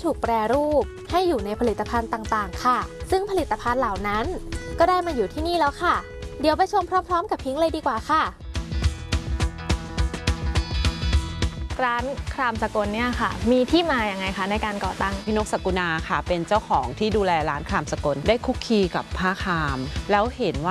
ถูกแปรรูปให้อยู่ในผลิตภัณฑ์ต่างๆค่ะซึ่งผลิตภัณฑ์เหล่านั้นก็ได้มาอยู่ที่นี่แล้วค่ะเดี๋ยวไปชมพร้อมๆกับพิงค์เลยดีกว่าค่ะร้านครามสกลเนี่ยค่ะมีที่มาอย่างไงคะในการก่อตั้งพี่นกสกุณาค่ะเป็นเจ้าของที่ดูแลร้านครามสกลได้คุกคีกับผ้าครามแล้วเห็นว่า